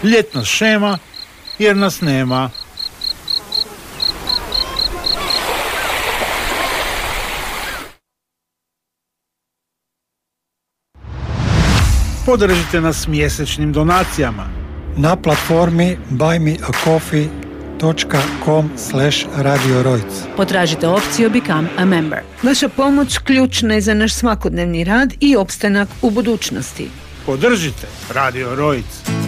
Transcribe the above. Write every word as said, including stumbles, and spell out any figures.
Ljet nas šema jer nas nema. Podržite nas mjesečnim donacijama na platformi buy me a coffee dot com slash radio rojc. Potražite opciju Become a Member. Vaša pomoć ključna je za naš svakodnevni rad i opstanak u budućnosti. Podržite Radio Rojc.